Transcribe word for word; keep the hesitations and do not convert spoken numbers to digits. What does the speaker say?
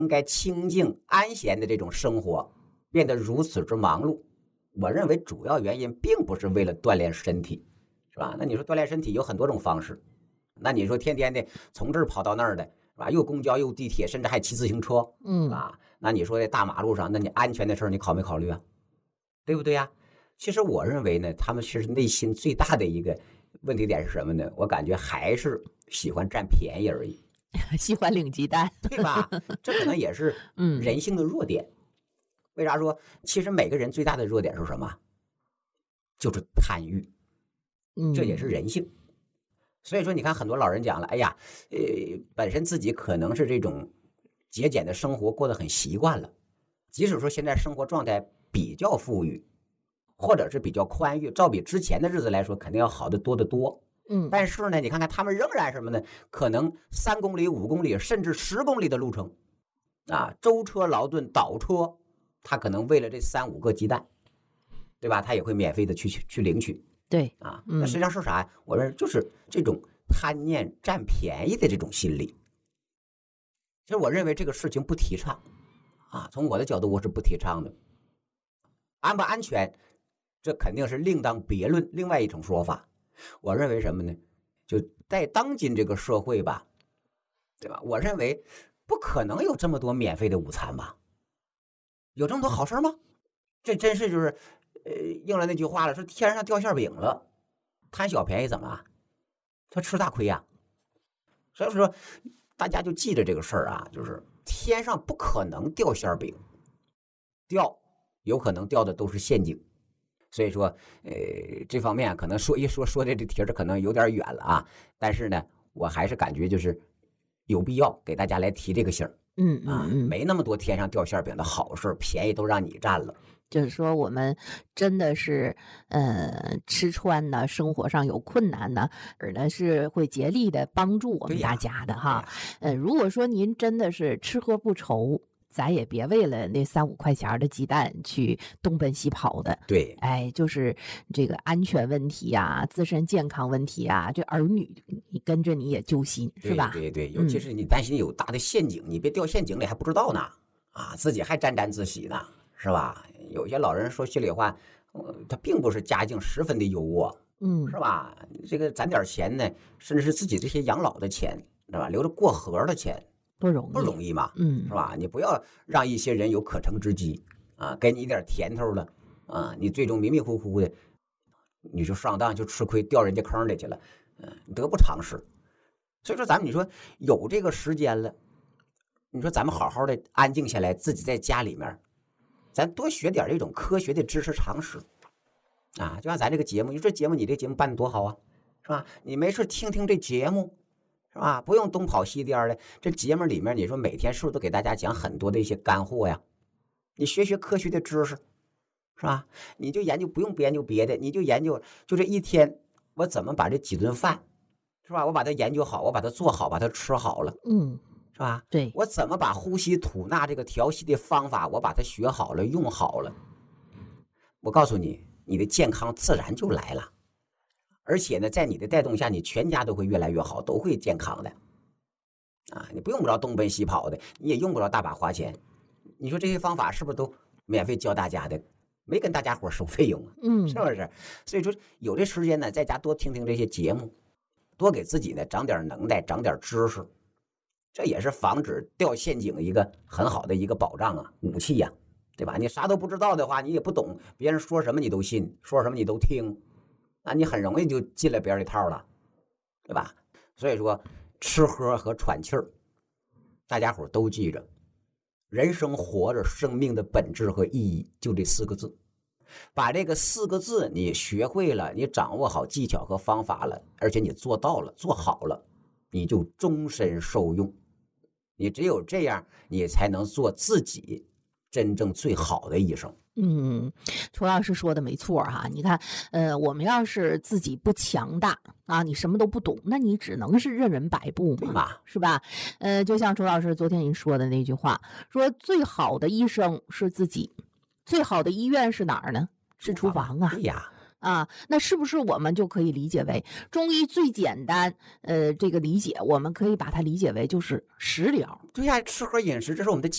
应该清静安闲的这种生活变得如此之忙碌，我认为主要原因并不是为了锻炼身体，是吧？那你说锻炼身体有很多种方式，那你说天天的从这儿跑到那儿的，是吧？又公交又地铁，甚至还骑自行车， 嗯， 是吧？那你说在大马路上，那你安全的事儿你考没考虑啊？对不对呀？其实我认为呢，他们其实内心最大的一个问题点是什么呢？我感觉还是喜欢占便宜而已， 喜欢领鸡蛋， 对吧？这可能也是人性的弱点。为啥说？其实每个人最大的弱点是什么？就是贪欲， 嗯， 这也是人性。所以说，你看很多老人讲了，哎呀，呃，本身自己可能是这种节俭的生活过得很习惯了，即使说现在生活状态比较富裕，或者是比较宽裕，照比之前的日子来说，肯定要好得多得多。 嗯， 但是呢，你看看他们仍然什么呢？可能三公里、五公里，甚至十公里的路程，啊，舟车劳顿倒车，他可能为了这三五个鸡蛋，对吧？他也会免费的去去领取。 对啊，那实际上是啥呀？我认为就是这种贪念占便宜的这种心理。其实我认为这个事情不提倡啊，从我的角度我是不提倡的。安不安全，这肯定是另当别论，另外一种说法。我认为什么呢？就在当今这个社会吧，对吧？我认为不可能有这么多免费的午餐吧？有这么多好事吗？这真是就是。呃，应了那句话了，说天上掉馅饼了，贪小便宜怎么了？他吃大亏呀、啊。所以说，大家就记着这个事儿啊，就是天上不可能掉馅饼，掉有可能掉的都是陷阱。所以说，呃，这方面可能说一说说这这题儿可能有点远了啊，但是呢，我还是感觉就是有必要给大家来提这个醒儿。 嗯啊， 嗯嗯， 没那么多天上掉馅饼的好事，便宜都让你占了。 就是说我们真的是呃吃穿呢，生活上有困难呢，而呢是会竭力的帮助我们大家的哈。呃，如果说您真的是吃喝不愁，咱也别为了那三五块钱的鸡蛋去东奔西跑的。 对， 哎，就是这个安全问题呀、自身健康问题呀，这儿女你跟着你也揪心，是吧？ 对对对，尤其是你担心有大的陷阱，嗯、你别掉陷阱里还不知道呢，啊，自己还沾沾自喜呢，是吧？有些老人说心里话，呃、他并不是家境十分的优渥， 嗯， 是吧？这个攒点钱呢，甚至是自己这些养老的钱，是吧？留着过河的钱， 不容易， 不容易嘛， 嗯， 是吧？你不要让一些人有可乘之机啊，给你一点甜头了啊，你最终迷迷糊糊的，你就上当就吃亏，掉人家坑里去了，嗯、呃，得不偿失。所以说，咱们你说有这个时间了，你说咱们好好的安静下来，自己在家里面，咱多学点这种科学的知识常识啊。就像咱这个节目，你说这节目你这节目办的多好啊，是吧？你没事听听这节目，是吧？不用东跑西颠的。这节目里面，你说每天是不是都给大家讲很多的一些干货呀？你学学科学的知识，是吧？你就研究，不用研究别的，你就研究，就这一天我怎么把这几顿饭。是吧？我把它研究好，我把它做好，把它吃好了， 嗯， 是吧？ 对， 我怎么把呼吸吐纳这个调息的方法，我把它学好了，用好了，我告诉你，你的健康自然就来了。而且呢，在你的带动下，你全家都会越来越好，都会健康的。啊，你不用不着东奔西跑的，你也用不着大把花钱。你说这些方法是不是都免费教大家的？没跟大家伙收费用啊？ 嗯， 是不是？所以说有这时间呢，在家多听听这些节目。多给自己呢长点能耐，长点知识，这也是防止掉陷阱一个很好的一个保障啊，武器呀、啊，对吧？你啥都不知道的话，你也不懂，别人说什么你都信，说什么你都听，那你很容易就进了别人的套了，对吧？所以说，吃喝和喘气儿，大家伙都记着，人生活着，生命的本质和意义就这四个字。把这个四个字你学会了，你掌握好技巧和方法了，而且你做到了，做好了，你就终身受用。你只有这样，你才能做自己真正最好的医生。 嗯，楚老师说的没错哈、啊。你看，呃，我们要是自己不强大啊，你什么都不懂，那你只能是任人摆布嘛， 嘛是吧？呃，就像楚老师昨天您说的那句话，说最好的医生是自己。最好的医院是哪儿呢？是厨房啊！ 对呀， 啊，那是不是我们就可以理解为中医最简单？呃，这个理解我们可以把它理解为就是食疗。 对呀，吃喝饮食这是我们的